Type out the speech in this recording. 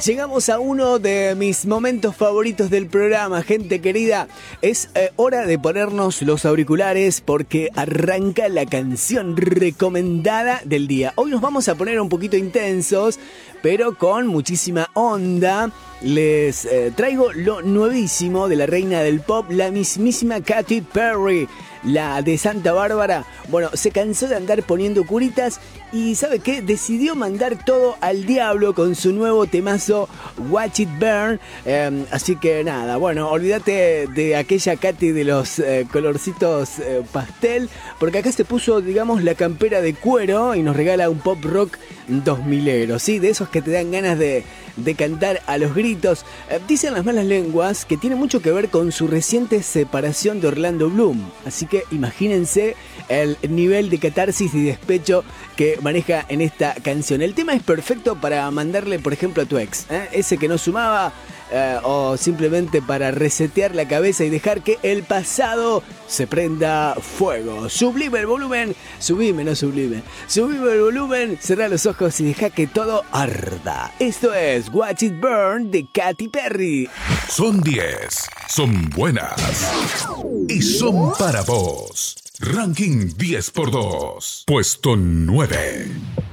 Llegamos a uno de mis momentos favoritos del programa, gente querida. Es hora de ponernos los auriculares porque arranca la canción recomendada del día. Hoy nos vamos a poner un poquito intensos, pero con muchísima onda. Les traigo lo nuevísimo de la reina del pop, la mismísima Katy Perry, la de Santa Bárbara. Bueno, se cansó de andar poniendo curitas y ¿sabe qué? Decidió mandar todo al diablo con su nuevo temazo Watch It Burn. Así que nada, bueno, olvídate de aquella Katy de los colorcitos pastel, porque acá se puso, digamos, la campera de cuero y nos regala un pop rock 2000ero, ¿sí? De esos que te dan ganas de cantar a los gritos. Dicen las malas lenguas que tiene mucho que ver con su reciente separación de Orlando Bloom. Así que imagínense el nivel de catarsis y despecho que maneja en esta canción. El tema es perfecto para mandarle, por ejemplo, a tu ex, ese que no sumaba, o simplemente para resetear la cabeza y dejar que el pasado se prenda fuego. Sublime el volumen, subime, no sublime. Subime el volumen, cerrá los ojos y deja que todo arda. Esto es Watch It Burn de Katy Perry. Son 10, son buenas y son para vos. Ranking 10x2, puesto 9.